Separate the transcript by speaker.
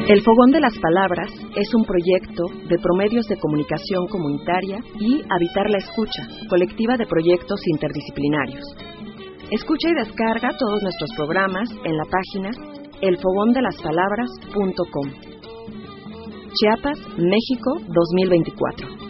Speaker 1: El Fogón de las Palabras es un proyecto de Promedios de Comunicación Comunitaria y Habitar la Escucha, colectiva de proyectos interdisciplinarios. Escucha y descarga todos nuestros programas en la página elfogondelaspalabras.com. Chiapas, México, 2024.